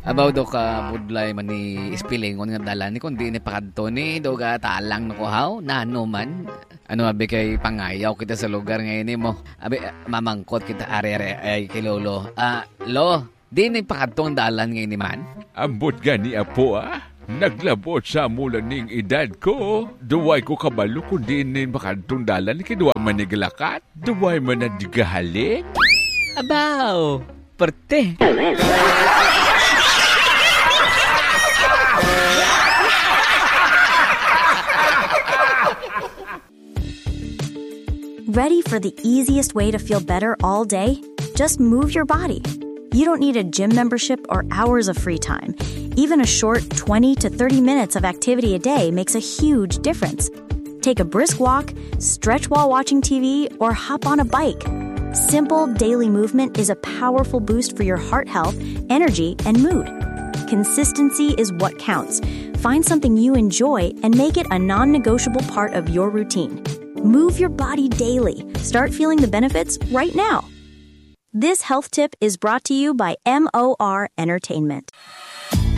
Abaw do ka budlay man ni ispilingon nga dalan ni kundi ni pakadto ni do ka talang no haw nano man. Ano abi kay pangayaw kita sa lugar ngayon ni mo. Abi mamangkot kita are-are ay kay Lolo. Lo, di ni pakadto ang dalan ngayon ni man. Ambot gani apo Naglabot sa mula ning edad ko. Duway ko kabalo kundi nin makadtong dalan kiduwa man niglakat. Duway man nadigahalik. Abaw, perte. Ready for the easiest way to feel better all day? Just move your body. You don't need a gym membership or hours of free time. Even a short 20 to 30 minutes of activity a day makes a huge difference. Take a brisk walk, stretch while watching TV, or hop on a bike. Simple daily movement is a powerful boost for your heart health, energy, and mood. Consistency is what counts. Find something you enjoy and make it a non-negotiable part of your routine. Move your body daily. Start feeling the benefits right now. This health tip is brought to you by MOR Entertainment.